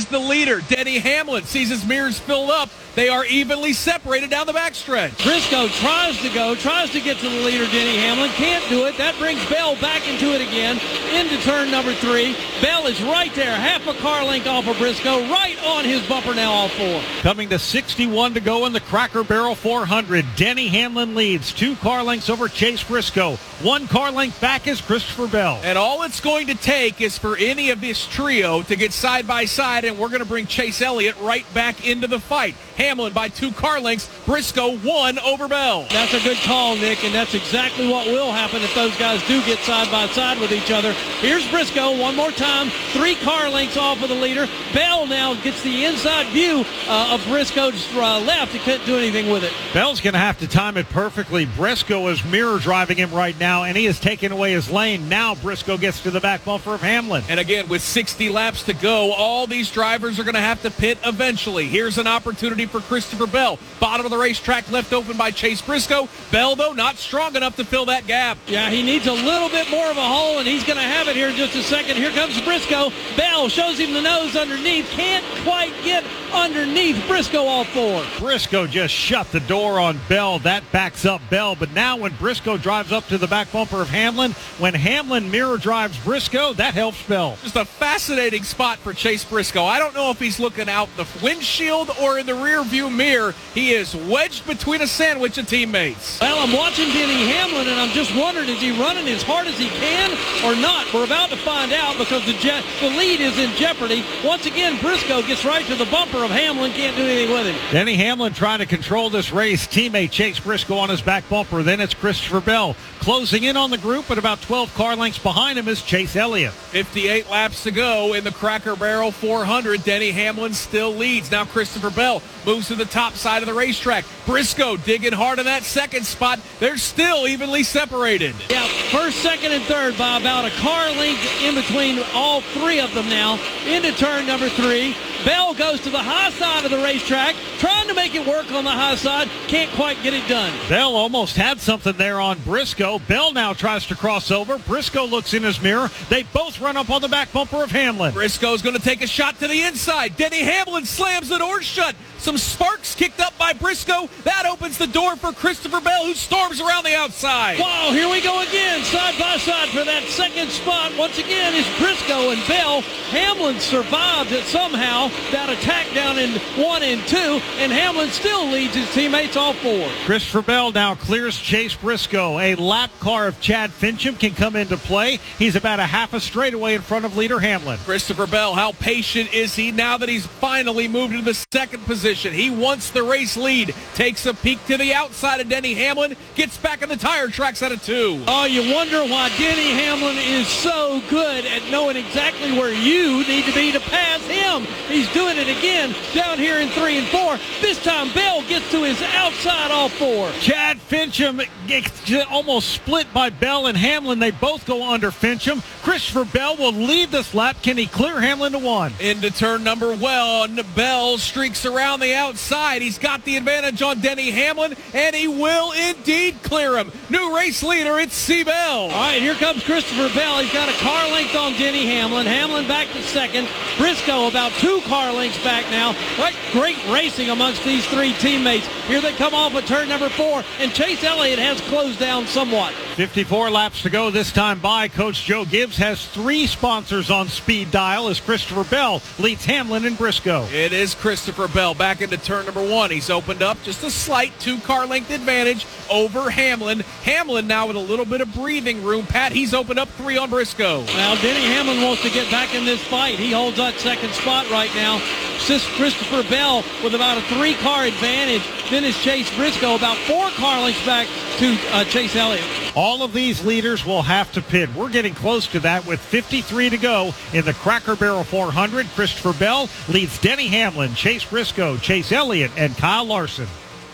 is the leader. Denny Hamlin sees his mirrors filled up. They are evenly separated down the backstretch. Briscoe tries to get to the leader, Denny Hamlin. Can't do it. That brings Bell back into it again, into turn number 3. Bell is right there, half a car length off of Briscoe, right on his bumper now, all 4. Coming to 61 to go in the Cracker Barrel 400. Denny Hamlin leads 2 car lengths over Chase Briscoe. 1 car length back is Christopher Bell. And all it's going to take is for any of this trio to get side by side, and we're going to bring Chase Elliott right back into the fight. Hamlin by 2 car lengths, Briscoe 1 over Bell. That's a good call, Nick, and that's exactly what will happen if those guys do get side by side with each other. Here's Briscoe one more time, 3 car lengths off of the leader. Bell now gets the inside view of Briscoe's left. He couldn't do anything with it. Bell's going to have to time it perfectly. Briscoe is mirror driving him right now, and he has taken away his lane. Now Briscoe gets to the back bumper of Hamlin. And again, with 60 laps to go, all these drivers are going to have to pit eventually. Here's an opportunity for Christopher Bell. Bottom of the racetrack left open by Chase Briscoe. Bell, though, not strong enough to fill that gap. Yeah, he needs a little bit more of a hole, and he's going to have it here in just a second. Here comes Briscoe. Bell shows him the nose underneath. Can't quite get underneath Briscoe, all 4. Briscoe just shut the door on Bell. That backs up Bell. But now when Briscoe drives up to the back bumper of Hamlin, when Hamlin mirror drives Briscoe, that helps Bell. Just a fascinating spot for Chase Briscoe. I don't know if he's looking out the windshield or in the rear view mirror. He is wedged between a sandwich of teammates. Well, I'm watching Denny Hamlin, and I'm just wondering, is he running as hard as he can or not? We're about to find out because the lead is in jeopardy. Once again, Briscoe gets right to the bumper of Hamlin. Can't do anything with him. Denny Hamlin trying to control this race. Teammate Chase Briscoe on his back bumper. Then it's Christopher Bell. Closing in on the group, at about 12 car lengths behind him is Chase Elliott. 58 laps to go in the Cracker Barrel 400. Denny Hamlin still leads. Now Christopher Bell moves to the top side of the racetrack. Briscoe digging hard in that second spot. They're still evenly separated. Yeah, first, second, and third by about a car length in between all 3 of them now. Into turn number 3. Bell goes to the high side of the racetrack, trying to make it work on the high side. Can't quite get it done. Bell almost had something there on Briscoe. Bell now tries to cross over. Briscoe looks in his mirror. They both run up on the back bumper of Hamlin. Briscoe's going to take a shot to the inside. Denny Hamlin slams the door shut. Some sparks kicked up by Briscoe. That opens the door for Christopher Bell, who storms around the outside. Wow, here we go again, side by side for that second spot. Once again, it's Briscoe and Bell. Hamlin survived it somehow, that attack down in 1 and 2, and Hamlin still leads his teammates all 4. Christopher Bell now clears Chase Briscoe. A lap car of Chad Fincham can come into play. He's about a half a straightaway in front of leader Hamlin. Christopher Bell, how patient is he now that he's finally moved into the second position? He wants the race lead. Takes a peek to the outside of Denny Hamlin. Gets back in the tire tracks at a 2. Oh, you wonder why Denny Hamlin is so good at knowing exactly where you need to be to pass him. He's doing it again down here in 3 and 4. This time Bell gets to his outside all 4. Chad Fincham gets almost split by Bell and Hamlin. They both go under Fincham. Christopher Bell will lead this lap. Can he clear Hamlin to 1? Into turn number 1. Bell streaks around the outside. He's got the advantage on Denny Hamlin, and he will indeed clear him. New race leader, it's C. Bell. All right, here comes Christopher Bell. He's got a car length on Denny Hamlin. Hamlin back to second. Briscoe about 2 car lengths back now. Great racing amongst these 3 teammates. Here they come off of turn number 4, and Chase Elliott has closed down somewhat. 54 laps to go this time by. Coach Joe Gibbs has 3 sponsors on speed dial as Christopher Bell leads Hamlin and Briscoe. It is Christopher Bell back into turn number 1. He's opened up just a slight 2 car length advantage over Hamlin. Hamlin now with a little bit of breathing room. Pat, he's opened up 3 on Briscoe. Now, Denny Hamlin wants to get back in this fight. He holds that second spot right now. Christopher Bell with about a 3 car advantage. Then is Chase Briscoe about 4 car lengths back to Chase Elliott. All of these leaders will have to pit. We're getting close to that with 53 to go in the Cracker Barrel 400. Christopher Bell leads Denny Hamlin, Chase Briscoe, Chase Elliott, and Kyle Larson.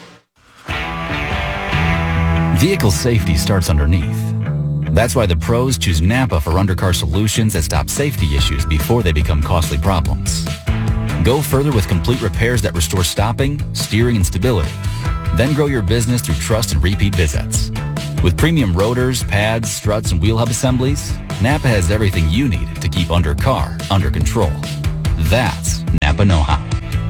Vehicle safety starts underneath. That's why the pros choose Napa for undercar solutions that stop safety issues before they become costly problems. Go further with complete repairs that restore stopping, steering, and stability. Then grow your business through trust and repeat visits. With premium rotors, pads, struts, and wheel hub assemblies, Napa has everything you need to keep undercar under control. That's Napa. Napa know-how.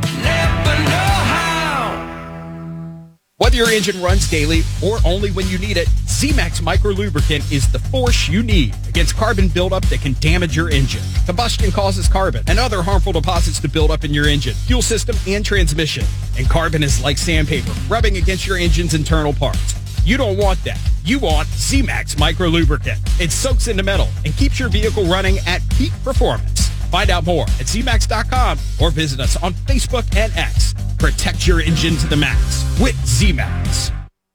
Whether your engine runs daily or only when you need it, Z-Max Micro Lubricant is the force you need against carbon buildup that can damage your engine. Combustion causes carbon and other harmful deposits to build up in your engine, fuel system, and transmission. And carbon is like sandpaper, rubbing against your engine's internal parts. You don't want that. You want Z-Max Micro Lubricant. It soaks into metal and keeps your vehicle running at peak performance. Find out more at zmax.com or visit us on Facebook and X. Protect your engine to the max with Z-Max.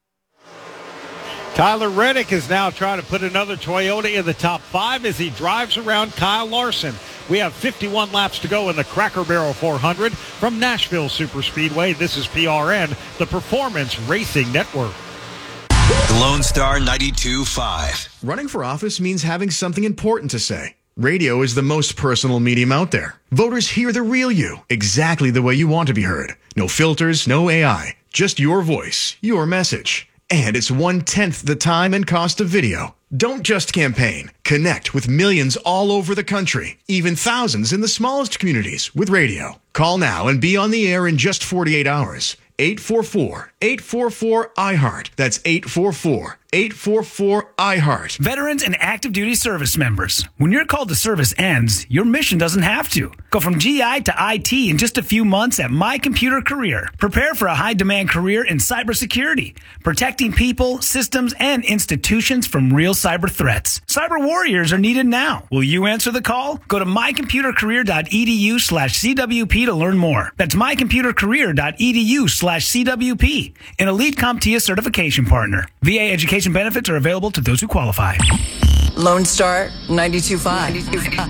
Tyler Reddick is now trying to put another Toyota in the top 5 as he drives around Kyle Larson. We have 51 laps to go in the Cracker Barrel 400 from Nashville Superspeedway. This is PRN, the Performance Racing Network. Lone Star 92.5. Running for office means having something important to say. Radio is the most personal medium out there. Voters hear the real you, exactly the way you want to be heard. No filters, no AI, just your voice, your message. And it's 1/10 the time and cost of video. Don't just campaign. Connect with millions all over the country, even thousands in the smallest communities with radio. Call now and be on the air in just 48 hours. 844-844-IHEART. That's 844-844-IHEART. Veterans and active duty service members. When your call to service ends, your mission doesn't have to. Go from GI to IT in just a few months at My Computer Career. Prepare for a high-demand career in cybersecurity, protecting people, systems, and institutions from real cyber threats. Cyber warriors are needed now. Will you answer the call? Go to mycomputercareer.edu/CWP to learn more. That's mycomputercareer.edu/CWP, an elite CompTIA certification partner. VA education benefits are available to those who qualify. Lone Star 92.5.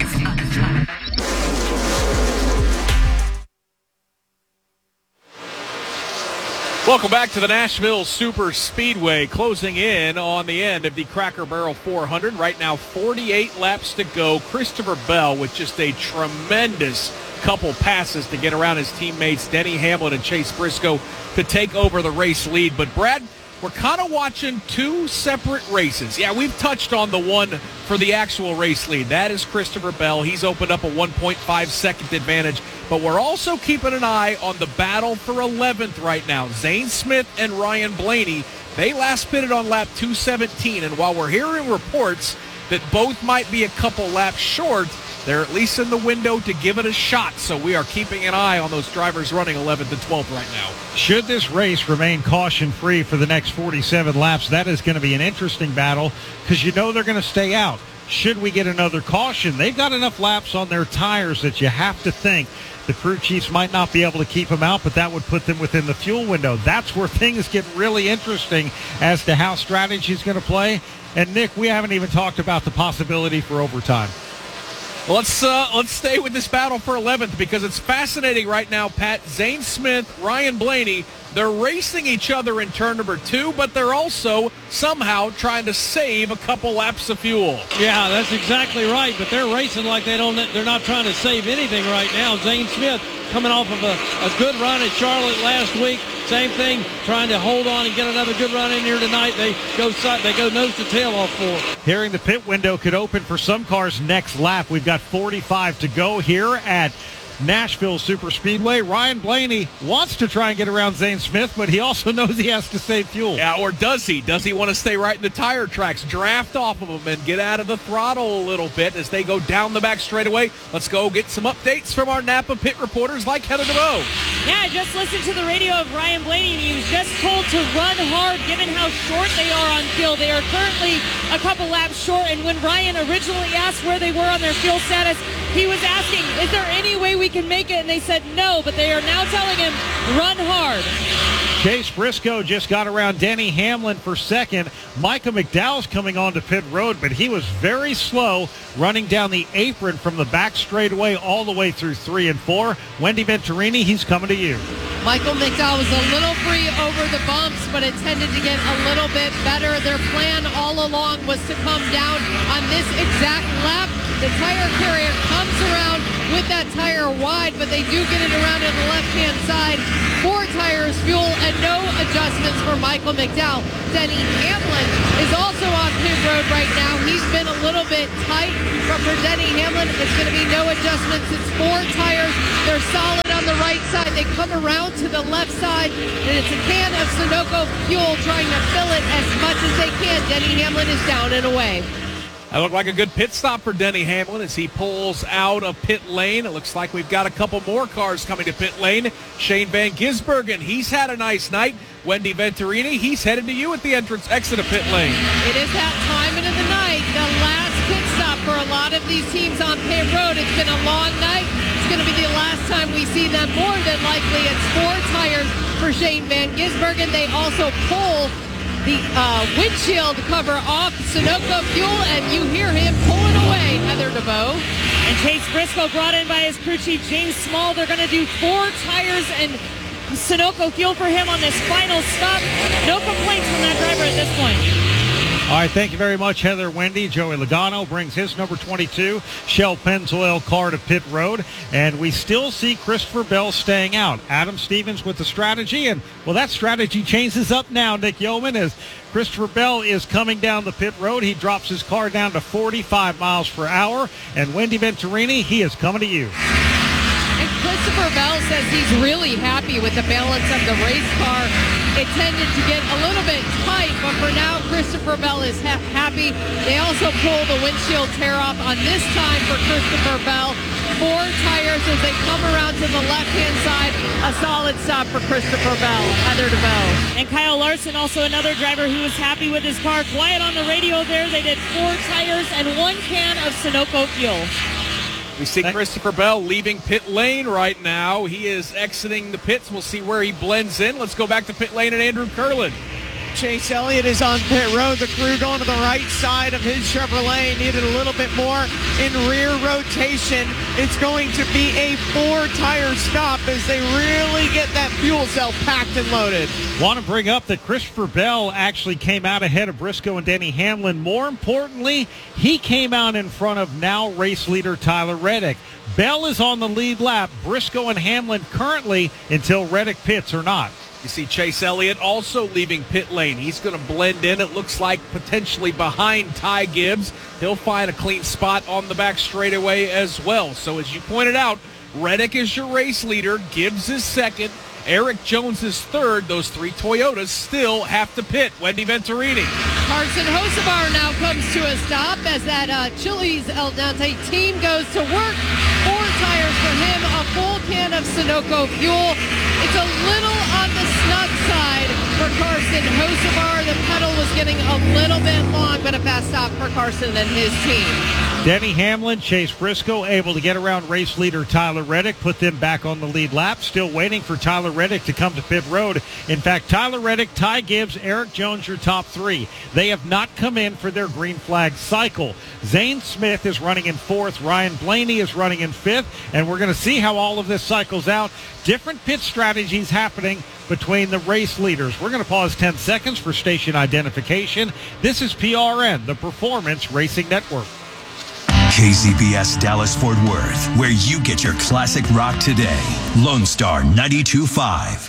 Welcome back to the Nashville Super Speedway, closing in on the end of the Cracker Barrel 400. Right now, 48 laps to go. Christopher Bell with just a tremendous couple passes to get around his teammates Denny Hamlin and Chase Briscoe to take over the race lead. But Brad, we're kind of watching two separate races. Yeah, we've touched on the one for the actual race lead. That is Christopher Bell. He's opened up a 1.5-second advantage. But we're also keeping an eye on the battle for 11th right now. Zane Smith and Ryan Blaney, they last pitted on lap 217. And while we're hearing reports that both might be a couple laps short, they're at least in the window to give it a shot. So we are keeping an eye on those drivers running 11th and 12th right now. Should this race remain caution-free for the next 47 laps, that is going to be an interesting battle because you know they're going to stay out. Should we get another caution, they've got enough laps on their tires that you have to think the crew chiefs might not be able to keep them out, but that would put them within the fuel window. That's where things get really interesting as to how strategy is going to play. And, Nick, we haven't even talked about the possibility for overtime. Let's stay with this battle for 11th because it's fascinating right now, Pat. Zane Smith, Ryan Blaney, they're racing each other in turn number 2, but they're also somehow trying to save a couple laps of fuel. Yeah, that's exactly right, but they're racing like they're not trying to save anything right now. Zane Smith coming off of a good run at Charlotte last week. Same thing, trying to hold on and get another good run in here tonight. They go nose to tail off 4. Hearing the pit window could open for some cars next lap. We've got 45 to go here at Nashville Superspeedway. Ryan Blaney wants to try and get around Zane Smith, but he also knows he has to save fuel. Yeah, or does he? Does he want to stay right in the tire tracks, draft off of them, and get out of the throttle a little bit as they go down the back straightaway? Let's go get some updates from our Napa pit reporters like Heather DeVoe. Yeah, I just listened to the radio of Ryan Blaney, and he was just told to run hard given how short they are on fuel. They are currently a couple laps short, and when Ryan originally asked where they were on their fuel status, he was asking, is there any way we can make it? And they said no, but they are now telling him, run hard. Chase Briscoe just got around Denny Hamlin for second. Micah McDowell's coming onto pit road, but he was very slow running down the apron from the back straightaway all the way through 3 and 4. Wendy Venturini, he's coming to you. Michael McDowell was a little free over the bumps, but it tended to get a little bit better. Their plan all along was to come down on this exact lap. The tire carrier comes around with that tire wide, but they do get it around on the left-hand side. 4 tires, fuel, and no adjustments for Michael McDowell. Denny Hamlin is also on pit road right now. He's been a little bit tight, but for Denny Hamlin, it's going to be no adjustments. It's 4 tires. They're solid on They come around to the left side, and it's a can of Sunoco fuel trying to fill it as much as they can. Denny Hamlin is down and away. That looked like a good pit stop for Denny Hamlin as he pulls out of pit lane. It looks like we've got a couple more cars coming to pit lane. Shane Van Gisbergen, he's had a nice night. Wendy Venturini, he's headed to you at the exit of pit lane. It is that time of the night, the last pit stop for a lot of these teams on pit road. It's been a long night. It's going to be the last time we see them. More than likely, it's 4 tires for Shane Van Gisbergen. They also pull the windshield cover off Sunoco fuel, and you hear him pulling away, Heather DeVoe. And Chase Briscoe brought in by his crew chief, James Small. They're going to do 4 tires and Sunoco fuel for him on this final stop. No complaints from that driver at this point. All right, thank you very much, Heather. Wendy. Joey Logano brings his number 22 Shell Pennzoil car to pit road, and we still see Christopher Bell staying out. Adam Stevens with the strategy, and, well, that strategy changes up now, Nick Yeoman, as Christopher Bell is coming down the pit road. He drops his car down to 45 miles per hour, and Wendy Venturini, he is coming to you. And Christopher Bell says he's really happy with the balance of the race car. It tended to get a little bit tight, but for now, Christopher Bell is happy. They also pull the windshield tear off on this time for Christopher Bell. 4 tires as they come around to the left-hand side. A solid stop for Christopher Bell. Heather DeVoe. And Kyle Larson, also another driver who was happy with his car. Quiet on the radio there. They did 4 tires and 1 can of Sunoco fuel. We see Christopher Bell leaving pit lane right now. He is exiting the pits. We'll see where he blends in. Let's go back to pit lane and Andrew Curlin. Chase Elliott is on pit road. The crew going to the right side of his Chevrolet. Needed a little bit more in rear rotation. It's going to be a 4-tire stop as they really get that fuel cell packed and loaded. Want to bring up that Christopher Bell actually came out ahead of Briscoe and Denny Hamlin. More importantly, he came out in front of now race leader Tyler Reddick. Bell is on the lead lap. Briscoe and Hamlin currently, until Reddick pits, or not. You see Chase Elliott also leaving pit lane. He's going to blend in, it looks like, potentially behind Ty Gibbs. He'll find a clean spot on the back straightaway as well. So as you pointed out, Reddick is your race leader. Gibbs is second. Eric Jones is third. Those 3 Toyotas still have to pit. Wendy Venturini. Carson Hocevar now comes to a stop as that Chili's El Dante team goes to work. 4 tires for him, a full can of Sunoco fuel. It's a little on the snug side for Carson Hocevar. The pedal was getting a little bit long, but a fast stop for Carson and his team. Denny Hamlin, Chase Briscoe able to get around race leader Tyler Reddick, put them back on the lead lap. Still waiting for Tyler Reddick to come to pit road. In fact, Tyler Reddick, Ty Gibbs, Eric Jones, your top 3. They have not come in for their green flag cycle. Zane Smith is running in 4th. Ryan Blaney is running in 5th. And we're going to see how all of this cycles out. Different pit strategies happening between the race leaders. We're going to pause 10 seconds for station identification. This is PRN, the Performance Racing Network. KCBS Dallas-Fort Worth, where you get your classic rock today. Lone Star 92.5.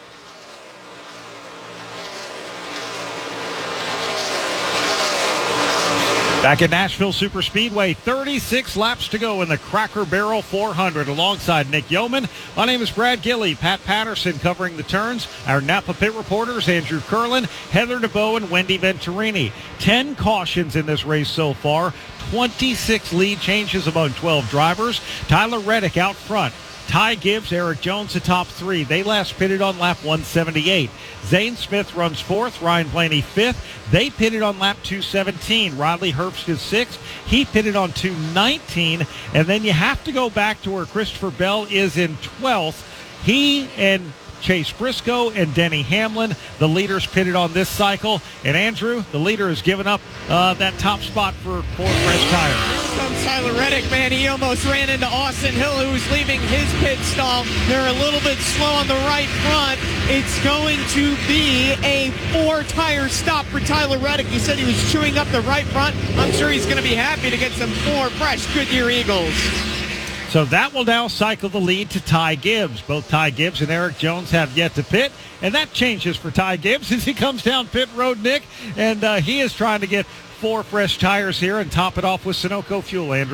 Back at Nashville Superspeedway, 36 laps to go in the Cracker Barrel 400 alongside Nick Yeoman. My name is Brad Gilley. Pat Patterson covering the turns. Our Napa pit reporters, Andrew Curlin, Heather DeVoe, and Wendy Venturini. 10 cautions in this race so far. 26 lead changes among 12 drivers. Tyler Reddick out front. Ty Gibbs, Eric Jones, the top 3. They last pitted on lap 178. Zane Smith runs 4th. Ryan Blaney 5th. They pitted on lap 217. Riley Herbst is 6th. He pitted on 219. And then you have to go back to where Christopher Bell is in 12th. He and Chase Briscoe and Denny Hamlin, the leaders, pitted on this cycle. And Andrew, the leader, has given up that top spot for 4 fresh tires. Comes Tyler Reddick, man. He almost ran into Austin Hill, who's leaving his pit stall. They're a little bit slow on the right front. It's going to be a 4-tire stop for Tyler Reddick. He said he was chewing up the right front. I'm sure he's going to be happy to get some 4 fresh Goodyear Eagles. So that will now cycle the lead to Ty Gibbs. Both Ty Gibbs and Eric Jones have yet to pit, and that changes for Ty Gibbs as he comes down pit road, Nick, and he is trying to get 4 fresh tires here and top it off with Sunoco fuel, Andrew.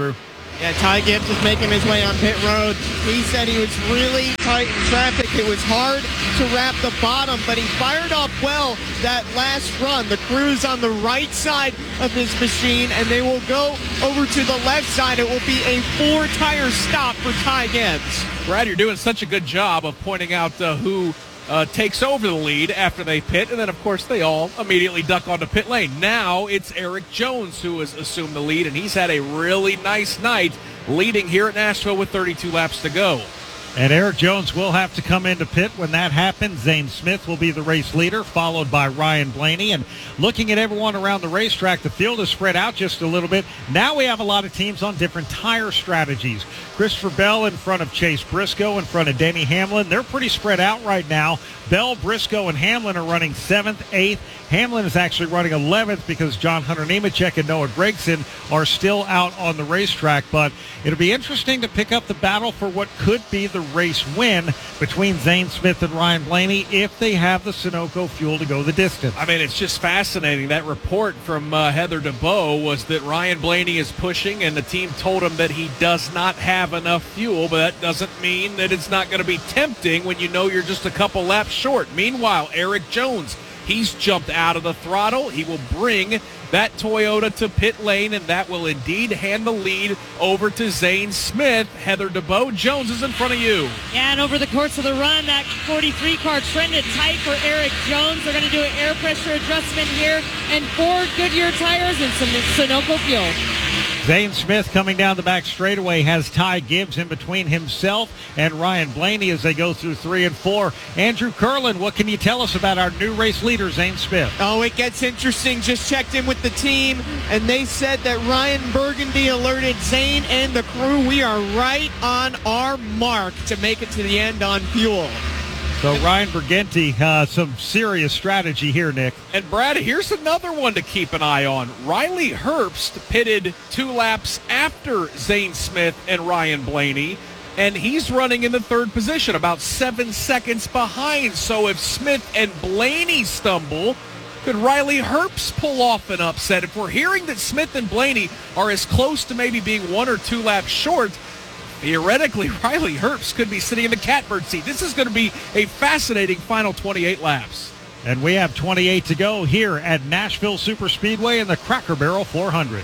Yeah, Ty Gibbs is making his way on pit road. He said he was really tight in traffic. It was hard to wrap the bottom, but he fired off well that last run. The crew's on the right side of his machine, and they will go over to the left side. It will be a 4-tire stop for Ty Gibbs. Brad, you're doing such a good job of pointing out who takes over the lead after they pit, and then, of course, they all immediately duck onto pit lane. Now it's Eric Jones who has assumed the lead, and he's had a really nice night leading here at Nashville with 32 laps to go. And Eric Jones will have to come into pit when that happens. Zane Smith will be the race leader, followed by Ryan Blaney. And looking at everyone around the racetrack, the field is spread out just a little bit. Now we have a lot of teams on different tire strategies. Christopher Bell in front of Chase Briscoe, in front of Denny Hamlin. They're pretty spread out right now. Bell, Briscoe, and Hamlin are running 7th, 8th. Hamlin is actually running 11th because John Hunter Nemechek and Noah Gragson are still out on the racetrack. But it'll be interesting to pick up the battle for what could be the race win between Zane Smith and Ryan Blaney if they have the Sunoco fuel to go the distance. I mean, it's just fascinating. That report from Heather DeBow was that Ryan Blaney is pushing, and the team told him that he does not have enough fuel, but that doesn't mean that it's not going to be tempting when you know you're just a couple laps short. Meanwhile, Eric Jones, he's jumped out of the throttle. He will bring that Toyota to pit lane, and that will indeed hand the lead over to Zane Smith. Heather DeBow, Jones is in front of you. Yeah, and over the course of the run, that 43 car trended tight for Eric Jones. They're going to do an air pressure adjustment here, and 4 Goodyear tires and some Sunoco fuel. Zane Smith coming down the back straightaway has Ty Gibbs in between himself and Ryan Blaney as they go through 3 and 4. Andrew Curlin, what can you tell us about our new race leader, Zane Smith? Oh, it gets interesting. Just checked in with the team, and they said that Ryan Burgundy alerted Zane and the crew. We are right on our mark to make it to the end on fuel. So Ryan Burgundy, some serious strategy here, Nick. And Brad, here's another one to keep an eye on. Riley Herbst pitted 2 laps after Zane Smith and Ryan Blaney, and he's running in the 3rd position, about 7 seconds behind. So if Smith and Blaney stumble, could Riley Herbst pull off an upset? If we're hearing that Smith and Blaney are as close to maybe being 1 or 2 laps short, theoretically, Riley Herbst could be sitting in the catbird seat. This is going to be a fascinating final 28 laps. And we have 28 to go here at Nashville Superspeedway in the Cracker Barrel 400.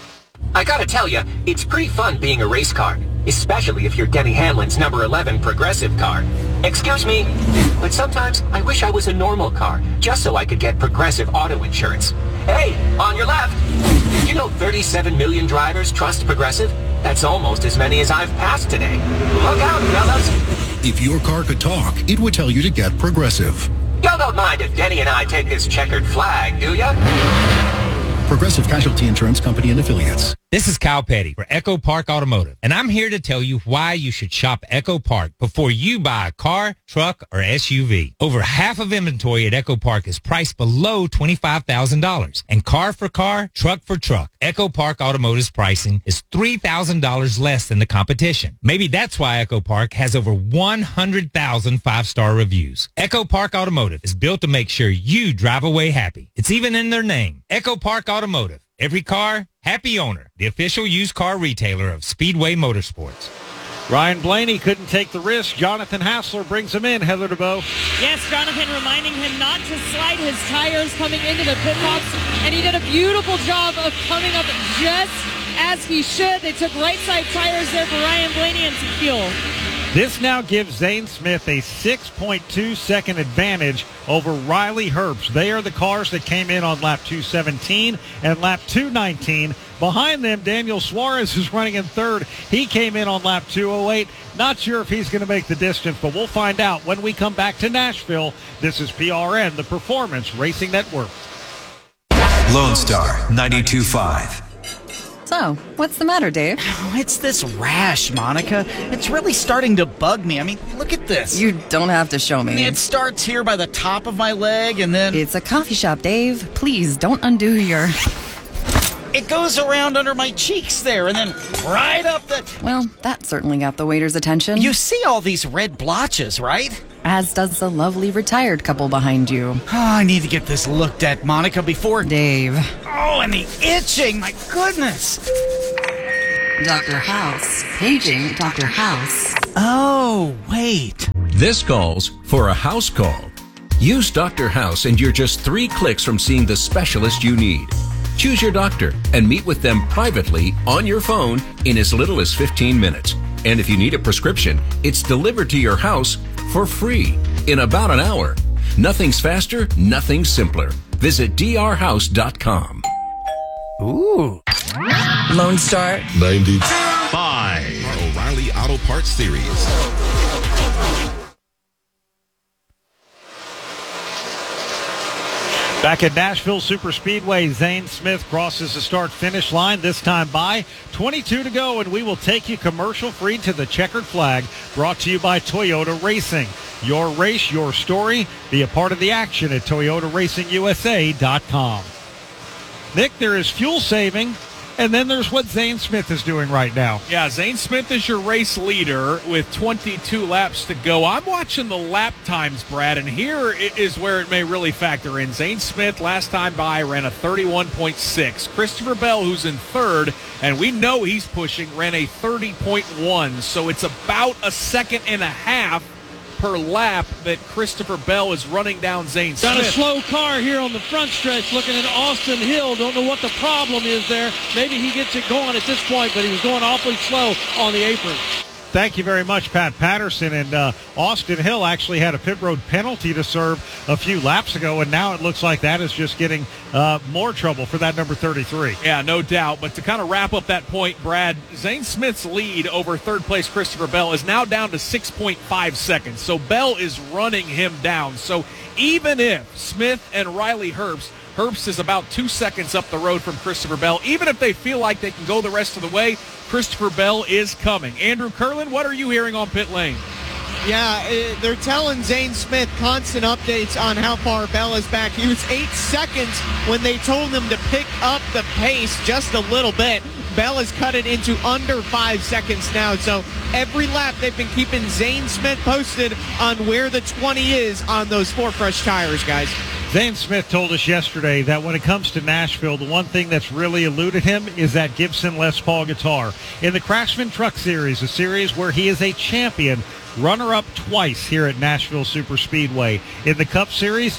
I gotta tell you, it's pretty fun being a race car, especially if you're Denny Hamlin's number 11 Progressive car. Excuse me, but sometimes I wish I was a normal car, just so I could get Progressive auto insurance. Hey, on your left. Did you know 37 million drivers trust Progressive? That's almost as many as I've passed today. Look out, fellas. If your car could talk, it would tell you to get Progressive. Y'all don't mind if Denny and I take this checkered flag, do ya? Progressive Casualty Insurance Company and Affiliates. This is Kyle Petty for Echo Park Automotive, and I'm here to tell you why you should shop Echo Park before you buy a car, truck, or SUV. Over half of inventory at Echo Park is priced below $25,000, and car for car, truck for truck. Echo Park Automotive's pricing is $3,000 less than the competition. Maybe that's why Echo Park has over 100,000 five-star reviews. Echo Park Automotive is built to make sure you drive away happy. It's even in their name, Echo Park Automotive. Every car, happy owner. The official used car retailer of Speedway Motorsports. Ryan Blaney couldn't take the risk. Jonathan Hassler brings him in. Heather DeBow. Yes, Jonathan reminding him not to slide his tires coming into the pit box, and he did a beautiful job of coming up just as he should. They took right side tires there for Ryan Blaney and some fuel. This now gives Zane Smith a 6.2 second advantage over Riley Herbst. They are the cars that came in on lap 217 and lap 219. Behind them, Daniel Suarez is running in 3rd. He came in on lap 208. Not sure if he's going to make the distance, but we'll find out when we come back to Nashville. This is PRN, the Performance Racing Network. Lone Star 92.5. So, what's the matter, Dave? It's this rash, Monica. It's really starting to bug me. I mean, look at this. You don't have to show me. It starts here by the top of my leg, and then... It's a coffee shop, Dave. Please, don't undo your... It goes around under my cheeks there, and then right up the... Well, that certainly got the waiter's attention. You see all these red blotches, right? As does the lovely retired couple behind you. Oh, I need to get this looked at, Monica, before... Dave. Oh, and the itching, my goodness. Dr. House. Paging Dr. House. Oh, wait. This calls for a house call. Use Dr. House and you're just 3 clicks from seeing the specialist you need. Choose your doctor and meet with them privately on your phone in as little as 15 minutes. And if you need a prescription, it's delivered to your house for free in about an hour. Nothing's faster, nothing's simpler. Visit drhouse.com. Ooh. Lone Star 95. Our O'Reilly Auto Parts Series. Back at Nashville Superspeedway, Zane Smith crosses the start-finish line, this time by 22 to go, and we will take you commercial-free to the checkered flag, brought to you by Toyota Racing. Your race, your story. Be a part of the action at ToyotaRacingUSA.com. Nick, there is fuel saving, and then there's what Zane Smith is doing right now. Yeah, Zane Smith is your race leader with 22 laps to go. I'm watching the lap times, Brad, and here is where it may really factor in. Zane Smith, last time by, ran a 31.6. Christopher Bell, who's in third, and we know he's pushing, ran a 30.1. So it's about a second and a half per lap that Christopher Bell is running down Zane Smith. Got a slow car here on the front stretch looking at Austin Hill. Don't know what the problem is there. Maybe he gets it going at this point, but he was going awfully slow on the apron. Thank you very much, Pat Patterson. And Austin Hill actually had a pit road penalty to serve a few laps ago, and now it looks like that is just getting more trouble for that number 33. Yeah, no doubt. But to kind of wrap up that point, Brad, Zane Smith's lead over third-place Christopher Bell is now down to 6.5 seconds. So Bell is running him down. So even if Smith and Riley Herbst is about 2 seconds up the road from Christopher Bell. Even if they feel like they can go the rest of the way, Christopher Bell is coming. Andrew Curlin, what are you hearing on pit lane? Yeah, they're telling Zane Smith constant updates on how far Bell is back. He was 8 seconds when they told him to pick up the pace just a little bit. Bell has cut it into under 5 seconds now. So every lap they've been keeping Zane Smith posted on where the 20 is on those 4 fresh tires, guys. Zane Smith told us yesterday that when it comes to Nashville, the one thing that's really eluded him is that Gibson Les Paul guitar. In the Craftsman Truck Series, a series where he is a champion, runner-up twice here at Nashville Superspeedway. In the Cup Series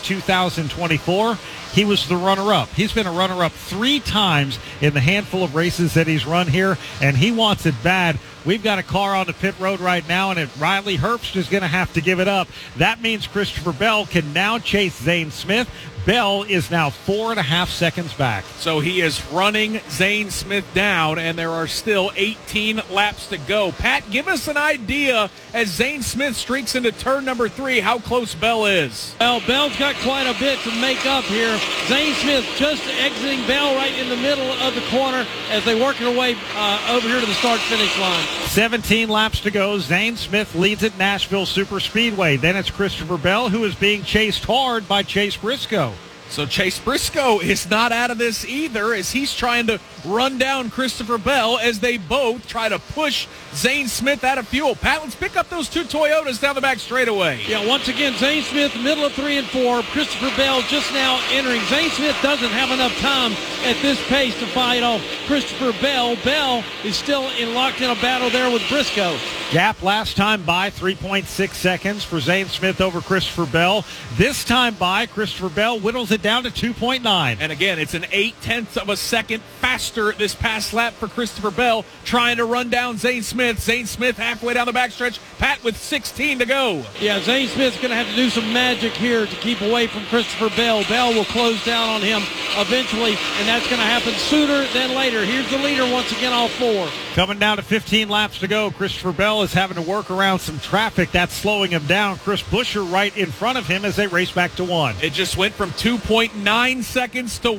2024, he was the runner-up. He's been a runner-up 3 times in the handful of races that he's run here, and he wants it bad. We've got a car on the pit road right now, and if Riley Herbst is going to have to give it up, that means Christopher Bell can now chase Zane Smith. Bell is now 4.5 seconds back. So he is running Zane Smith down, and there are still 18 laps to go. Pat, give us an idea as Zane Smith streaks into turn number 3, how close Bell is. Well, Bell's got quite a bit to make up here. Zane Smith just exiting Bell right in the middle of the corner as they work their way over here to the start-finish line. 17 laps to go. Zane Smith leads at Nashville Superspeedway. Then it's Christopher Bell, who is being chased hard by Chase Briscoe. So Chase Briscoe is not out of this either as he's trying to run down Christopher Bell as they both try to push Zane Smith out of fuel. Pat, let's pick up those 2 Toyotas down the back straightaway. Yeah, once again, Zane Smith, middle of 3 and 4. Christopher Bell just now entering. Zane Smith doesn't have enough time at this pace to fight off Christopher Bell. Bell is still locked in a battle there with Briscoe. Gap last time by 3.6 seconds for Zane Smith over Christopher Bell. This time by, Christopher Bell whittles it down to 2.9. And again, it's an 0.8 of a second faster this past lap for Christopher Bell, trying to run down Zane Smith. Zane Smith halfway down the backstretch. Pat with 16 to go. Yeah, Zane Smith's going to have to do some magic here to keep away from Christopher Bell. Bell will close down on him eventually, and that's going to happen sooner than later. Here's the leader once again, all 4. Coming down to 15 laps to go. Christopher Bell is having to work around some traffic. That's slowing him down. Chris Buescher right in front of him as they race back to 1. It just went from 2.9 seconds to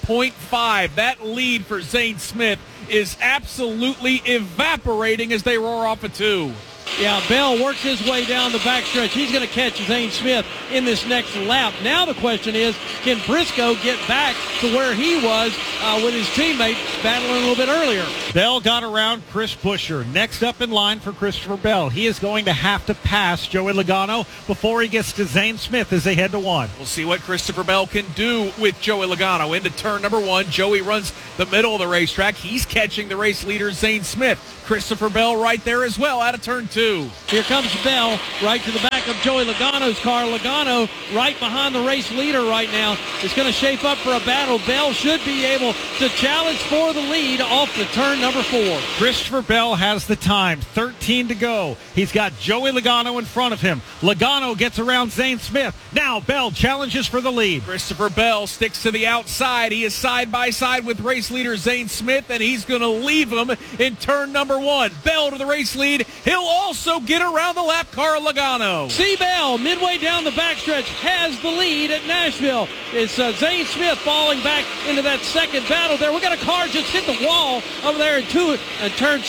1.5. That lead for Zane Smith is absolutely evaporating as they roar off a 2. Yeah, Bell works his way down the backstretch. He's going to catch Zane Smith in this next lap. Now the question is, can Briscoe get back to where he was with his teammate battling a little bit earlier? Bell got around Chris Buescher. Next up in line for Christopher Bell. He is going to have to pass Joey Logano before he gets to Zane Smith as they head to 1. We'll see what Christopher Bell can do with Joey Logano. Into turn number 1. Joey runs the middle of the racetrack. He's catching the race leader, Zane Smith. Christopher Bell right there as well out of turn 2. Here comes Bell right to the back of Joey Logano's car. Logano right behind the race leader right now. It's going to shape up for a battle. Bell should be able to challenge for the lead off the turn number 4. Christopher Bell has the time. 13 to go. He's got Joey Logano in front of him. Logano gets around Zane Smith. Now Bell challenges for the lead. Christopher Bell sticks to the outside. He is side by side with race leader Zane Smith, and he's going to leave him in turn number 1. Bell to the race lead. He'll also get around the lap car Logano. C. Bell, midway down the backstretch, has the lead at Nashville. It's Zane Smith falling back into that second battle there. We got a car just hit the wall over there in turns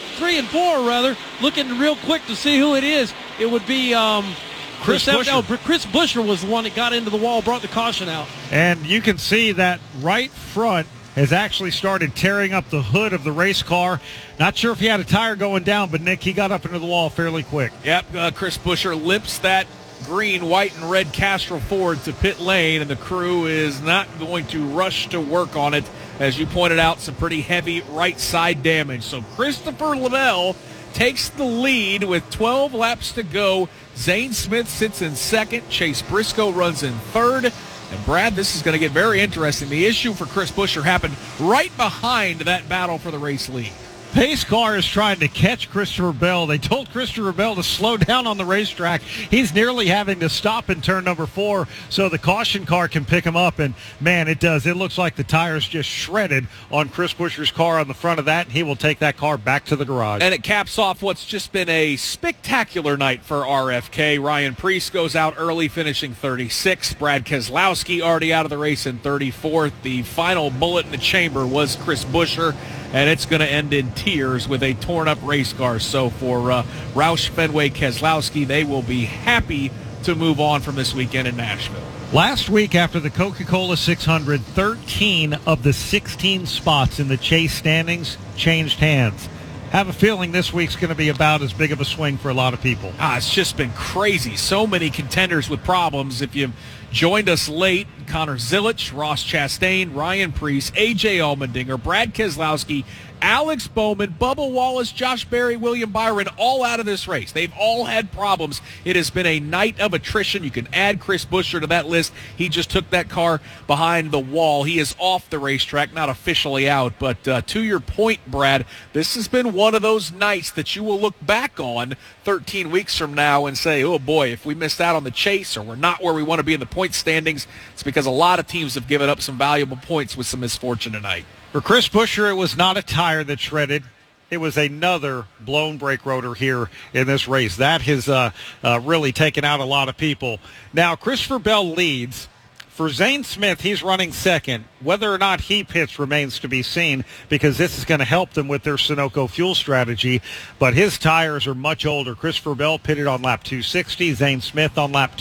3 and 4 rather. Looking real quick to see who it is. It would be Chris Buescher was the one that got into the wall, brought the caution out. And you can see that right front has actually started tearing up the hood of the race car. Not sure if he had a tire going down, but Nick, he got up into the wall fairly quick. Yep, Chris Buescher limps that green, white, and red Castrol Ford to pit lane, and the crew is not going to rush to work on it. As you pointed out, some pretty heavy right side damage. So Christopher Bell takes the lead with 12 laps to go. Zane Smith sits in second. Chase Briscoe runs in third. And, Brad, this is going to get very interesting. The issue for Chris Buescher happened right behind that battle for the race lead. Pace car is trying to catch Christopher Bell. They told Christopher Bell to slow down on the racetrack. He's nearly having to stop in turn number 4 so the caution car can pick him up. And, man, it does. It looks like the tires just shredded on Chris Buescher's car on the front of that, and he will take that car back to the garage. And it caps off what's just been a spectacular night for RFK. Ryan Preece goes out early, finishing 36th. Brad Keselowski already out of the race in 34th. The final bullet in the chamber was Chris Buescher, and it's going to end in tears with a torn-up race car. So for Roush Fenway Keselowski, they will be happy to move on from this weekend in Nashville. Last week after the Coca-Cola 600, 13 of the 16 spots in the Chase standings changed hands. Have a feeling this week's going to be about as big of a swing for a lot of people. It's just been crazy. So many contenders with problems. If you've joined us late, Connor Zilich, Ross Chastain, Ryan Preece, A.J. Allmendinger, Brad Keselowski, Alex Bowman, Bubba Wallace, Josh Berry, William Byron, all out of this race. They've all had problems. It has been a night of attrition. You can add Chris Buescher to that list. He just took that car behind the wall. He is off the racetrack, not officially out. But to your point, Brad, this has been one of those nights that you will look back on 13 weeks from now and say, oh boy, if we missed out on the chase or we're not where we want to be in the point standings, it's because a lot of teams have given up some valuable points with some misfortune tonight. For Chris Buescher, it was not a tire that shredded. It was another blown brake rotor here in this race. That has really taken out a lot of people. Now, Christopher Bell leads. For Zane Smith, he's running second. Whether or not he pits remains to be seen because this is going to help them with their Sunoco fuel strategy. But his tires are much older. Christopher Bell pitted on lap 260. Zane Smith on lap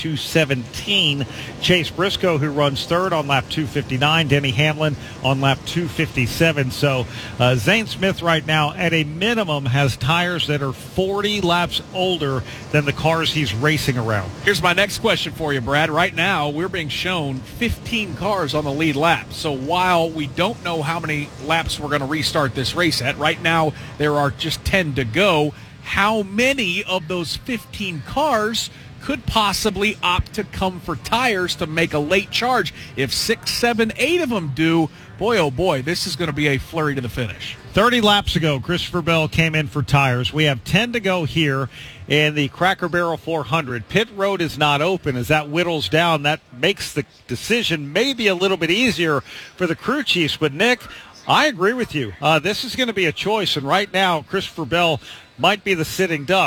217. Chase Briscoe, who runs third, on lap 259. Denny Hamlin on lap 257. So Zane Smith right now, at a minimum, has tires that are 40 laps older than the cars he's racing around. Here's my next question for you, Brad. Right now, we're being shown 15 cars on the lead lap. So while we don't know how many laps we're going to restart this race at, right now there are just 10 to go. How many of those 15 cars could possibly opt to come for tires to make a late charge? If 6, 7, 8 of them do, boy, oh boy, this is going to be a flurry to the finish. 30 laps ago, Christopher Bell came in for tires. We have 10 to go here in the Cracker Barrel 400. Pit road is not open. As that whittles down, that makes the decision maybe a little bit easier for the crew chiefs. But, Nick, I agree with you. This is going to be a choice, and right now Christopher Bell might be the sitting duck.